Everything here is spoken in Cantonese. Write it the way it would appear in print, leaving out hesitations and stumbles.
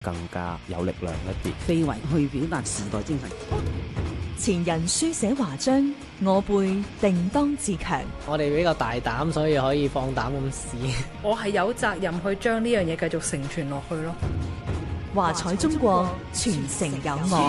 更加有力量一啲， 非遺去表達時代精神。 前人書寫華章，我輩定當自強。 我哋比較大膽，所以可以放膽咁試。 我係有責任去將呢樣嘢繼續承傳落去咯。 華彩中國，傳承有我。